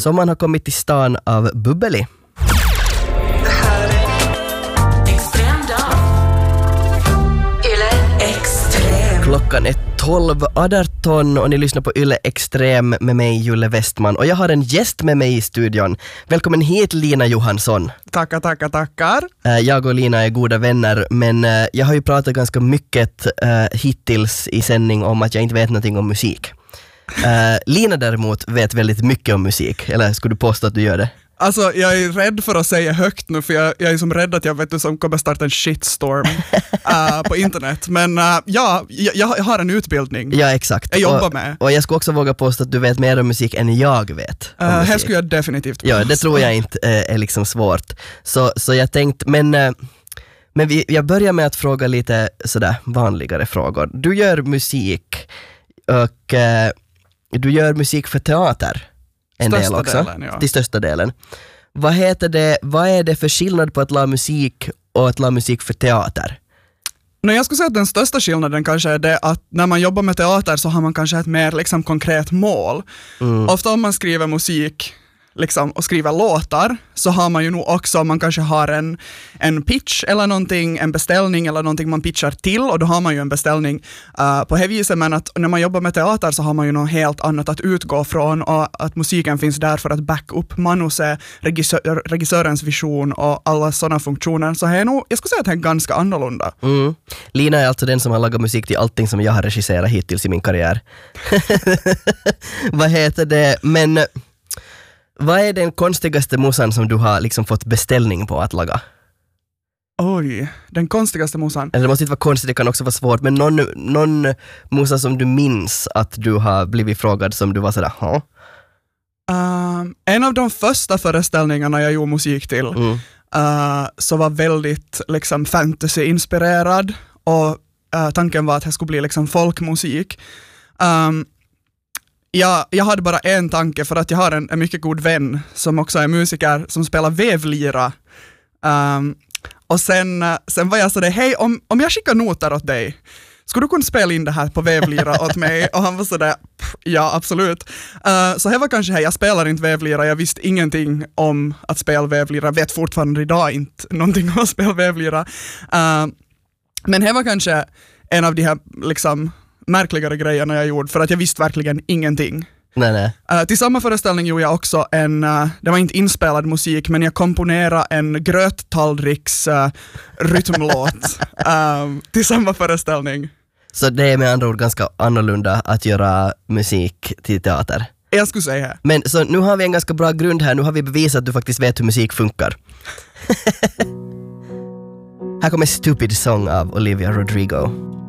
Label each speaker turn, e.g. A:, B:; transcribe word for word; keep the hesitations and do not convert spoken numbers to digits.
A: Sommaren har kommit till stan av Bubbeli.
B: Det här är Extrem dag. Yle Extrem.
A: Klockan är tolv arton och ni lyssnar på Yle Extrem med mig, Julle Westman. Och jag har en gäst med mig i studion. Välkommen hit, Lina Johansson.
C: Tackar, tackar, tackar.
A: Jag och Lina är goda vänner, men jag har ju pratat ganska mycket uh, hittills i sändning om att jag inte vet någonting om musik. Uh, Lina däremot vet väldigt mycket om musik, eller skulle du påstå att du gör det?
C: Alltså, jag är rädd för att säga högt nu, för jag, jag är som rädd att jag vet du som kommer starta en shitstorm uh, på internet. Men uh, ja, jag, jag har en utbildning.
A: Ja, exakt.
C: Jag jobbar
A: och,
C: med.
A: Och jag skulle också våga påstå att du vet mer om musik än jag vet.
C: Uh, här skulle jag definitivt
A: Ja, det tror jag inte uh, är liksom svårt. Så, så jag tänkte, men, uh, men vi, jag börjar med att fråga lite sådär vanligare frågor. Du gör musik och uh, du gör musik för teater. En
C: största
A: del också,
C: delen, ja.
A: till största delen. Vad heter det, vad är det för skillnad på att la musik och att la musik för teater?
C: Nej, jag skulle säga att den största skillnaden kanske är det att när man jobbar med teater så har man kanske ett mer liksom, konkret mål. Mm. Ofta om man skriver musik liksom, och skriver låtar så har man ju nog också, man kanske har en, en pitch eller någonting, en beställning eller någonting man pitchar till, och då har man ju en beställning uh, på det viset, men att när man jobbar med teater så har man ju något helt annat att utgå från, och att musiken finns där för att backa upp manuset, regissör, regissörens vision och alla sådana funktioner, så är nog, jag skulle säga att det är ganska annorlunda.
A: Mm. Lina är alltså den som har lagat musik till allting som jag har regisserat hittills i min karriär. Vad heter det, men vad är den konstigaste musan som du har liksom fått beställning på att laga?
C: Oj, den konstigaste musan.
A: Eller det måste inte vara konstigt, det kan också vara svårt, men någon, någon musa som du minns att du har blivit frågad som du var sådär, ja.
C: Uh, en av de första föreställningarna jag gjorde musik till mm. uh, så var väldigt liksom fantasy-inspirerad, och uh, tanken var att det skulle bli liksom folkmusik. Um, Ja, jag hade bara en tanke, för att jag har en, en mycket god vän som också är musiker som spelar vevlira. Um, och sen, sen var jag sådär, hej, om, om jag skickar noter åt dig, skulle du kunna spela in det här på vevlira åt mig? Och han var sådär, ja absolut. Uh, så det var kanske här, jag spelar inte vevlira, jag visste ingenting om att spela vevlira, vet fortfarande idag inte någonting om att spela vevlira. Uh, men det var kanske en av de här liksom märkligare grejerna jag gjorde, för att jag visste verkligen ingenting.
A: Nej, nej.
C: Uh, till samma föreställning gjorde jag också en, uh, det var inte inspelad musik, men jag komponerade en gröttallriks uh, rytmlåt uh, till samma föreställning.
A: Så det är med andra ord ganska annorlunda att göra musik till teater?
C: Jag skulle säga det.
A: Men så nu har vi en ganska bra grund här, nu har vi bevisat att du faktiskt vet hur musik funkar. Här kommer Stupid Song av Olivia Rodrigo.